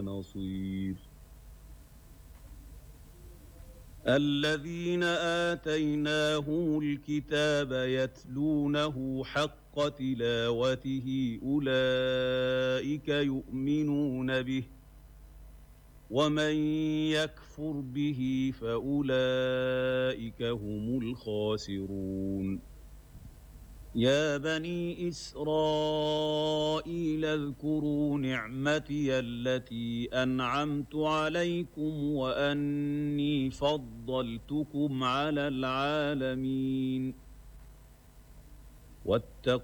نصير الذين آتيناهم الكتاب يتلونه حق تلاوته أولئك يؤمنون به ومن يكفر به فأولئك هم الخاسرون يا بني إسرائيل اذكروا نعمتي التي أنعمت عليكم وأني فضلتكم على العالمين واتقوا